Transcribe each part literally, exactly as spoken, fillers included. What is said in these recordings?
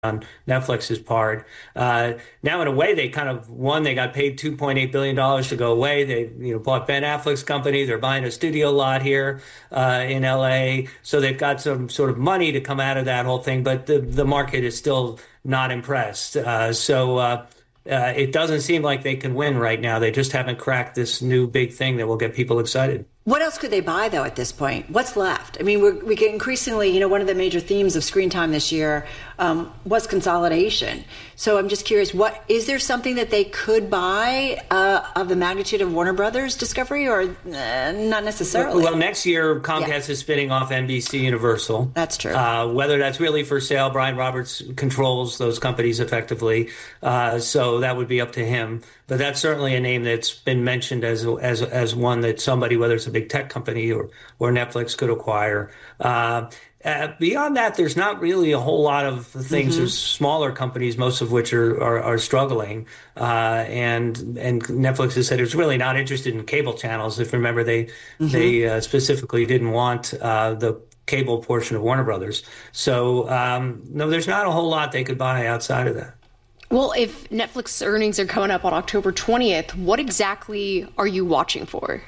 on Netflix's part. Uh, now, in a way, they kind of won. They got paid two point eight billion dollars to go away. They, you know, bought Ben Affleck's company. They're buying a studio lot here uh, in L A. So they've got some sort of money to come out of that whole thing. But the, the market is still not impressed. Uh, so uh, uh, it doesn't seem like they can win right now. They just haven't cracked this new big thing that will get people excited. What else could they buy, though, at this point? What's left? I mean, we're, we get increasingly, you know, one of the major themes of screen time this year um, was consolidation. So I'm just curious, what is there something that they could buy uh, of the magnitude of Warner Brothers Discovery, or uh, not necessarily? Well, next year, Comcast yeah. is spinning off N B C Universal. That's true. Uh, whether that's really for sale, Brian Roberts controls those companies effectively. Uh, so that would be up to him. But that's certainly a name that's been mentioned as as as one that somebody, whether it's a big tech company or or Netflix, could acquire. Uh, uh, beyond that, there's not really a whole lot of things. Mm-hmm. There's smaller companies, most of which are are, are struggling. Uh, and and Netflix has said it's really not interested in cable channels. If you remember, they mm-hmm. they uh, specifically didn't want uh, the cable portion of Warner Brothers. So um, no, there's not a whole lot they could buy outside of that. Well, if Netflix earnings are coming up on October twentieth, what exactly are you watching for?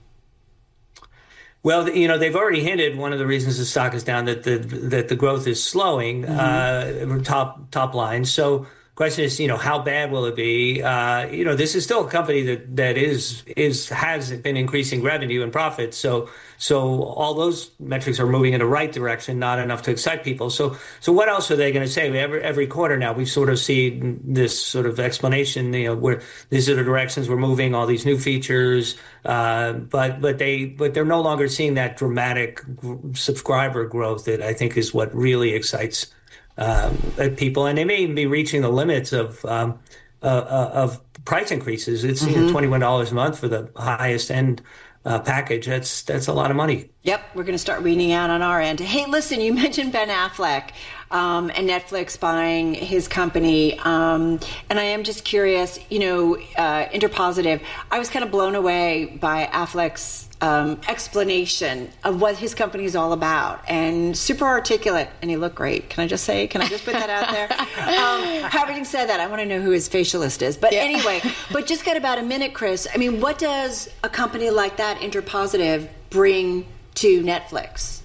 Well, you know, they've already hinted one of the reasons the stock is down that the that the growth is slowing, mm-hmm. uh, top top line. So question is, you know, how bad will it be? Uh, you know, this is still a company that that is is has been increasing revenue and profits. So so all those metrics are moving in the right direction, not enough to excite people. So so what else are they going to say? Every every quarter now we sort of see this sort of explanation. You know, where these are the directions we're moving, all these new features. Uh, but but they but they're no longer seeing that dramatic subscriber growth that I think is what really excites Um, people, and they may even be reaching the limits of um, uh, uh, of price increases. It's mm-hmm. you know, twenty-one dollars a month for the highest end uh, package. That's that's a lot of money. Yep, we're going to start weaning out on our end. Hey, listen, you mentioned Ben Affleck um, and Netflix buying his company, um, and I am just curious. You know, uh, Interpositive. I was kind of blown away by Affleck's Um, explanation of what his company is all about, and super articulate, and he looked great. Can I just say, can I just put that out there? Um, having said that, I want to know who his facialist is. But yeah. anyway, but just got about a minute, Chris. I mean, what does a company like that, Interpositive, bring to Netflix?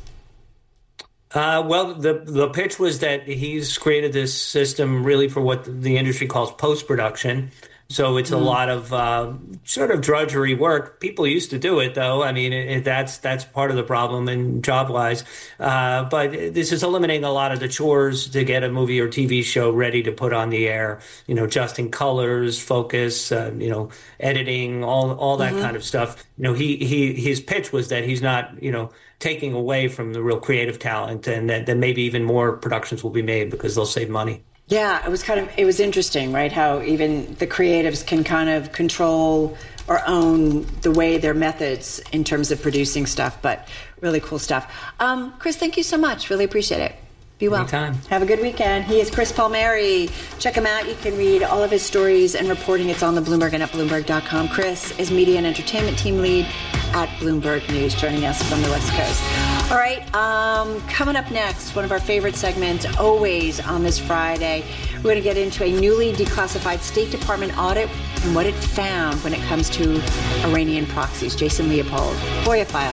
Uh, well, the the pitch was that he's created this system really for what the industry calls post-production. So it's a mm. lot of uh, sort of drudgery work. People used to do it, though. I mean, it, it, that's that's part of the problem and job-wise. Uh, but this is eliminating a lot of the chores to get a movie or T V show ready to put on the air. You know, adjusting colors, focus, uh, you know, editing, all all that mm-hmm. kind of stuff. You know, he he his pitch was that he's not, you know, taking away from the real creative talent, and that, that maybe even more productions will be made because they'll save money. Yeah, it was kind of, it was interesting, right? How even the creatives can kind of control or own the way their methods in terms of producing stuff, but really cool stuff. Um, Chris, thank you so much. Really appreciate it. Be well. Anytime. Have a good weekend. He is Chris Palmieri. Check him out. You can read all of his stories and reporting. It's on the Bloomberg and at Bloomberg dot com. Chris is Media and Entertainment Team Lead at Bloomberg News, joining us from the West Coast. All right, um, coming up next, one of our favorite segments, always on this Friday, we're going to get into a newly declassified State Department audit and what it found when it comes to Iranian proxies. Jason Leopold, FOIA File.